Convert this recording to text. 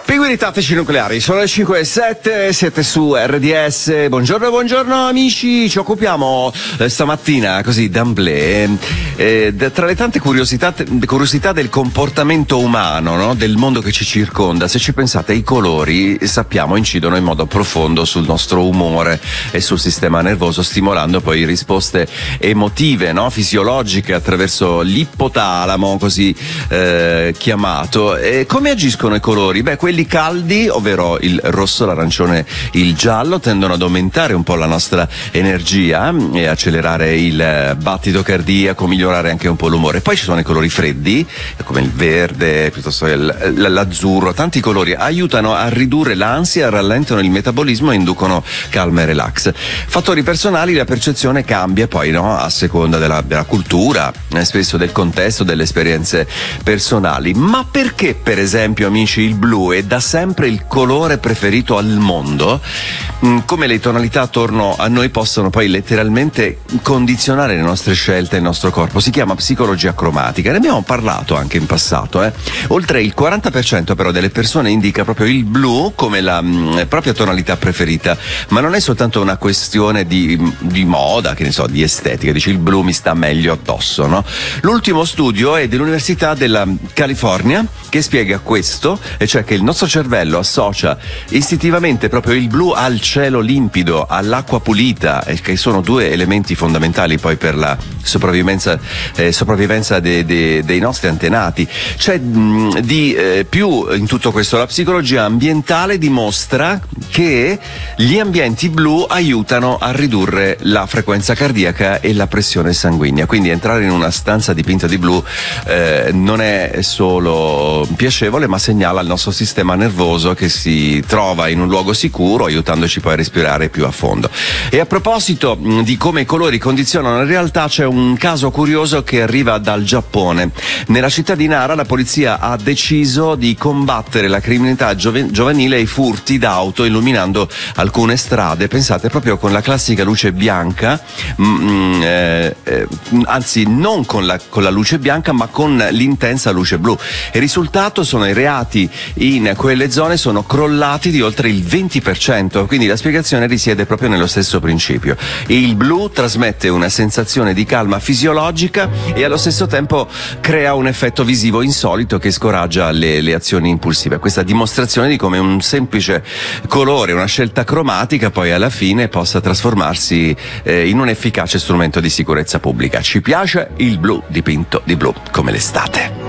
Pinguini tattici nucleari, sono le 5:07, siete su RDS. Buongiorno amici, ci occupiamo stamattina così d'amblè tra le tante curiosità del comportamento umano, no? Del mondo che ci circonda. Se ci pensate, i colori, sappiamo, incidono in modo profondo sul nostro umore e sul sistema nervoso, stimolando poi risposte emotive, no? Fisiologiche attraverso l'ipotalamo, così chiamato. E come agiscono i colori? Beh, quelli caldi, ovvero il rosso, l'arancione, il giallo, tendono ad aumentare un po' la nostra energia e accelerare il battito cardiaco, migliorare anche un po' l'umore. Poi ci sono i colori freddi, come il verde, piuttosto che l'azzurro. Tanti colori aiutano a ridurre l'ansia, rallentano il metabolismo e inducono calma e relax. Fattori personali, la percezione cambia poi, no? A seconda della cultura, spesso del contesto, delle esperienze personali. Ma perché, per esempio, amici, il blu è da sempre il colore preferito al mondo? Come le tonalità attorno a noi possono poi letteralmente condizionare le nostre scelte e il nostro corpo. Si chiama psicologia cromatica, ne abbiamo parlato anche in passato. Oltre il 40% però delle persone indica proprio il blu come la propria tonalità preferita, ma non è soltanto una questione di moda, che ne so, di estetica. Dici, il blu mi sta meglio addosso, no? L'ultimo studio è dell'Università della California, che spiega questo, e cioè che il nostro cervello associa istintivamente proprio il blu al cielo limpido, all'acqua pulita, che sono due elementi fondamentali poi per la sopravvivenza dei nostri antenati. C'è più in tutto questo. La psicologia ambientale dimostra che gli ambienti blu aiutano a ridurre la frequenza cardiaca e la pressione sanguigna, quindi entrare in una stanza dipinta di blu non è solo piacevole, ma segnala al nostro sistema nervoso che si trova in un luogo sicuro, aiutandoci poi a respirare più a fondo. E a proposito di come i colori condizionano, in realtà c'è un caso curioso che arriva dal Giappone. Nella città di Nara la polizia ha deciso di combattere la criminalità giovanile e i furti d'auto illuminando alcune strade, pensate, proprio con la classica luce bianca, anzi non con la luce bianca, ma con l'intensa luce blu. Il risultato sono i reati in quelle zone sono crollati di oltre il 20%, quindi la spiegazione risiede proprio nello stesso principio. Il blu trasmette una sensazione di calma fisiologica e allo stesso tempo crea un effetto visivo insolito che scoraggia le azioni impulsive. Questa dimostrazione di come un semplice colore, una scelta cromatica, poi alla fine possa trasformarsi in un efficace strumento di sicurezza pubblica. Ci piace il blu dipinto di blu, come l'estate.